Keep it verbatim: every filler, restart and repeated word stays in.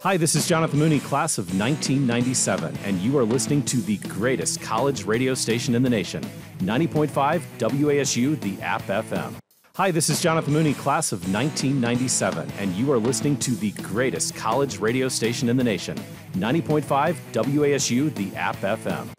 Hi, this is Jonathan Mooney, class of nineteen ninety-seven, and you are listening to the greatest college radio station in the nation, ninety point five W A S U, the App F M. Hi, this is Jonathan Mooney, class of nineteen ninety-seven, and you are listening to the greatest college radio station in the nation, ninety point five W A S U, the App F M.